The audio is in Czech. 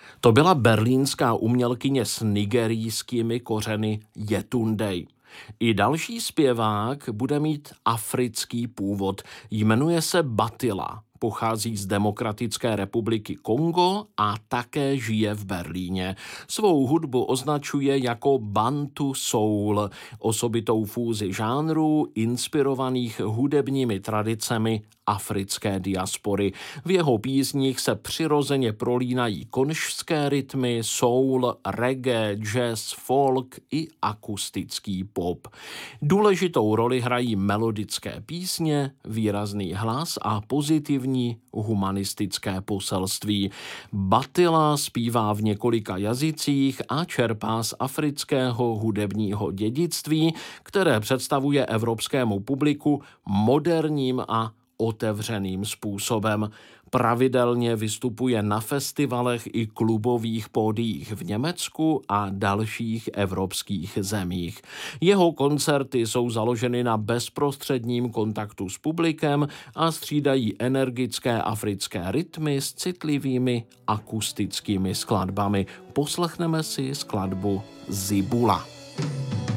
To byla berlínská umělkyně s nigerijskými kořeny Yetundej. I další zpěvák bude mít africký původ. Jmenuje se Batila. Pochází z Demokratické republiky Kongo a také žije v Berlíně. Svou hudbu označuje jako Bantu Soul, osobitou fúzi žánrů inspirovaných hudebními tradicemi africké diaspory. V jeho písních se přirozeně prolínají konžské rytmy, soul, reggae, jazz, folk i akustický pop. Důležitou roli hrají melodické písně, výrazný hlas a pozitivní humanistické poselství. Batila zpívá v několika jazycích a čerpá z afrického hudebního dědictví, které představuje evropskému publiku moderním a otevřeným způsobem. Pravidelně vystupuje na festivalech i klubových pódiích v Německu a dalších evropských zemích. Jeho koncerty jsou založeny na bezprostředním kontaktu s publikem a střídají energické africké rytmy s citlivými akustickými skladbami. Poslechneme si skladbu Zibula.